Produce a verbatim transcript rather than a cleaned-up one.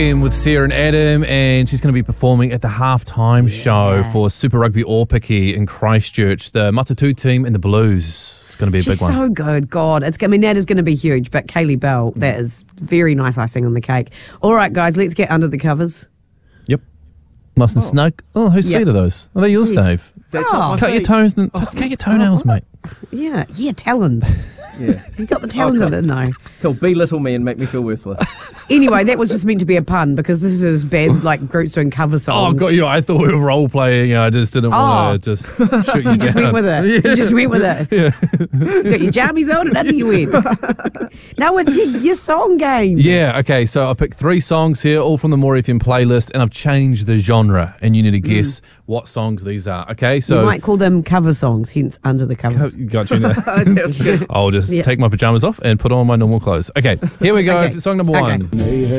with Sarah and Adam, and she's going to be performing at the halftime yeah. show for Super Rugby Aupiki in Christchurch. The Matatu team and the Blues. It's going to be a she's big one. So good, God. It's. I mean, that is going to be huge. But Kaylee Bell, that is very nice icing on the cake. All right, guys, let's get under the covers. Yep, nice and oh. snug. Oh, whose yep. feet are those? Are they yours, yes. Dave? That's oh. Cut your toes and oh. cut your toenails, oh. mate. Yeah, yeah, talons. Yeah, you got the talons of it, though. He'll belittle me and make me feel worthless. Anyway, that was just meant to be a pun because this is bad, like groups doing cover songs. Oh, God, you know, I thought we were role playing. I just didn't oh. want to just shoot you, you just down. went with it. Yeah. You just went with it. Yeah. You got your jammies on and under you went. Now it's your, your song game. Yeah, okay, so I picked three songs here, all from the More F M playlist, and I've changed the genre, and you need to guess mm. what songs these are, okay? So you might call them cover songs, hence under the covers. Got you now. I'll just yeah. take my pajamas off and put on my normal clothes. Okay, here we go. Okay. Song number one. Okay.